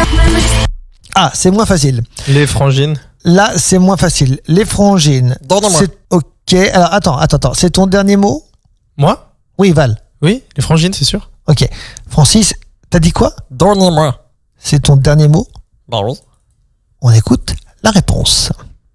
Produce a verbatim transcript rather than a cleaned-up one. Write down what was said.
Ah, c'est moins facile. Les frangines. Là, c'est moins facile. Les frangines. Donnez-moi. C'est... Ok. Alors, attends, attends, attends. C'est ton dernier mot? Moi? Oui, Val. Oui, les frangines, c'est sûr. Ok. Francis, t'as dit quoi? Donnez-moi. C'est ton dernier mot? Bah oui. On écoute la réponse.